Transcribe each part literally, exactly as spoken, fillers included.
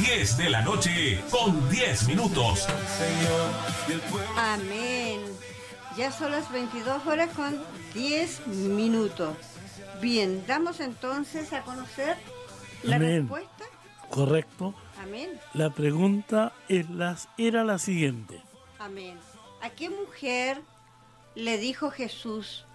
diez de la noche con diez minutos. Amén. Ya son las veintidós horas con diez minutos. Bien, damos entonces a conocer la Amén. respuesta. Correcto. Amén. La pregunta es las, era la siguiente. Amén. ¿A qué mujer le dijo Jesús: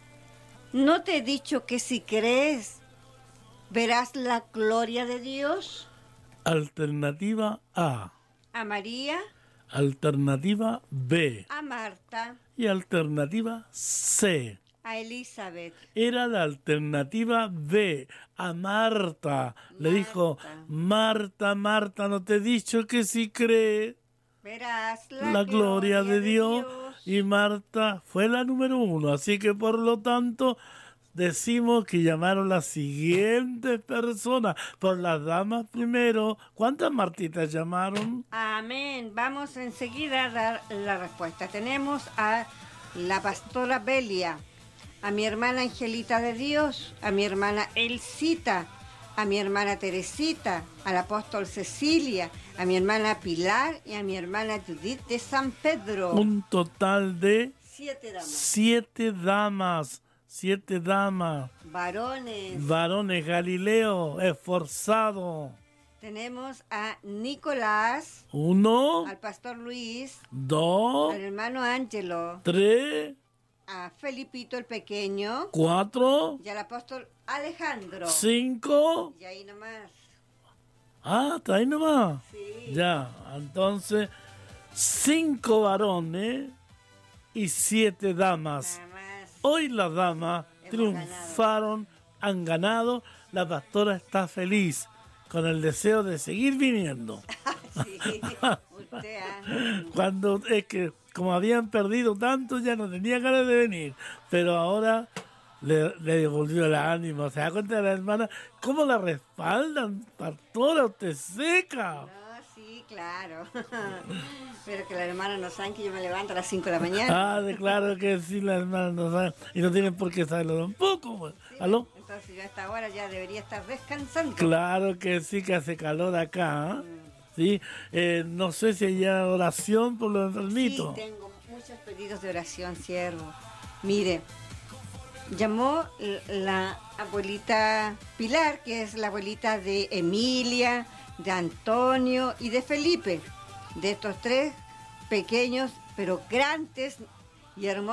¿no te he dicho que si crees verás la gloria de Dios? Alternativa A. A María, Alternativa B. a Marta, Y alternativa C. a Elizabeth. Era la alternativa B. A Marta. Le dijo, Marta, Marta, ¿no te he dicho que si crees Verás la, la gloria de Dios? Dios. Y Marta fue la número uno. Así que por lo tanto decimos que llamaron las siguientes personas. Por las damas primero. ¿Cuántas Martitas llamaron? Amén. Vamos enseguida a dar la respuesta. Tenemos a la pastora Belia, a mi hermana Angelita de Dios, a mi hermana Elcita, a mi hermana Teresita, al apóstol Cecilia, a mi hermana Pilar y a mi hermana Judith de San Pedro. Un total de Siete damas. siete damas. Siete damas. Varones. Varones, Galileo, esforzado. Tenemos a Nicolás, Uno, al pastor Luis, dos, al hermano Ángelo, tres, a Felipito el pequeño cuatro, y al apóstol Alejandro. cinco. Y ahí nomás. Ah, está ahí nomás. Sí. Ya, entonces, cinco varones y siete damas. Nada más. Hoy las damas Hemos triunfaron, han ganado. La pastora está feliz con el deseo de seguir viniendo. Sí, usted ha... Cuando es que como habían perdido tanto ya no tenía ganas de venir, pero ahora le, le devolvió el ánimo. ¿Se da cuenta de la hermana cómo la respaldan? Pastora, usted seca. No, sí, claro. Pero que las hermanas no saben que yo me levanto a las cinco de la mañana. Ah, de claro que sí, las hermanas no saben y no tienen por qué saberlo tampoco. Pues. Sí, ¿Aló? entonces yo a esta hora ya debería estar descansando. Claro que sí, que hace calor acá. ¿eh? Mm. ¿Sí? Eh, no sé si hay oración por los Sí, enfermitos. tengo muchos pedidos de oración, siervo. Mire, llamó la abuelita Pilar, que es la abuelita de Emilia, de Antonio y de Felipe, de estos tres pequeños pero grandes y hermosos